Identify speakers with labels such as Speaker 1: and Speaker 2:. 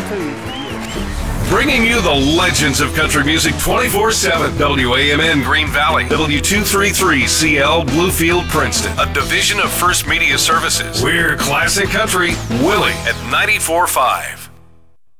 Speaker 1: to you for years.
Speaker 2: Bringing you the legends of country music 24/7. WAMN Green Valley, W233CL Bluefield Princeton, a division of First Media Services. We're classic country, Willie at 94.5.